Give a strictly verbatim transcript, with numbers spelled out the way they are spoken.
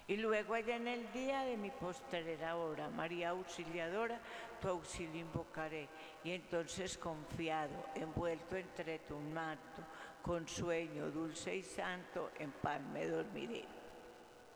Y luego allá en el día de mi postrera hora, María Auxiliadora, tu auxilio invocaré. Y entonces confiado, envuelto entre tu manto, con sueño dulce y santo, en paz me dormiré.